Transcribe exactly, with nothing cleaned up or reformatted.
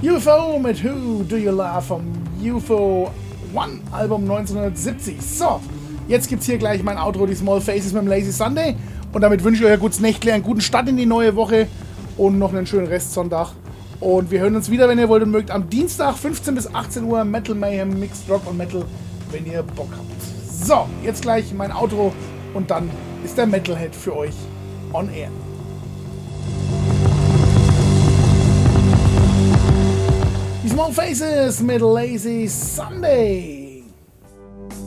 U F O mit Who Do You Love vom U F O One Album neunzehnhundertsiebzig. So, jetzt gibt's hier gleich mein Outro, die Small Faces mit dem Lazy Sunday. Und damit wünsche ich euch ein gutes Nächtle, einen guten Start in die neue Woche und noch einen schönen Restsonntag. Und wir hören uns wieder, wenn ihr wollt und mögt, am Dienstag fünfzehn bis achtzehn Uhr Metal Mayhem, Mixed Rock und Metal, wenn ihr Bock habt. So, jetzt gleich mein Outro und dann ist der Metalhead für euch on air. Die Small Faces mit Lazy Sunday.